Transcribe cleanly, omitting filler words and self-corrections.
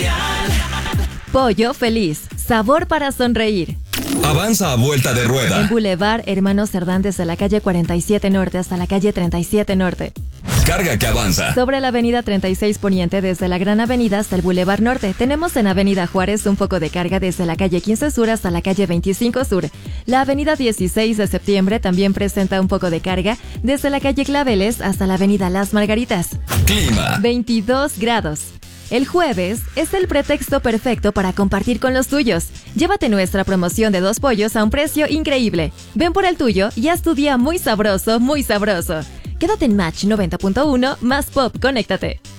Pollo Feliz, sabor para sonreír. Avanza a vuelta de rueda. En Boulevard Hermanos Cerdán desde la calle 47 Norte hasta la calle 37 Norte. Carga que avanza. Sobre la avenida 36 Poniente desde la Gran Avenida hasta el Boulevard Norte. Tenemos en Avenida Juárez un foco de carga desde la calle 15 Sur hasta la calle 25 Sur. La avenida 16 de Septiembre también presenta un foco de carga desde la calle Claveles hasta la avenida Las Margaritas. Clima. 22 grados. El jueves es el pretexto perfecto para compartir con los tuyos. Llévate nuestra promoción de 2 pollos a un precio increíble. Ven por el tuyo y haz tu día muy sabroso, muy sabroso. Quédate en Match 90.1 más Pop, conéctate.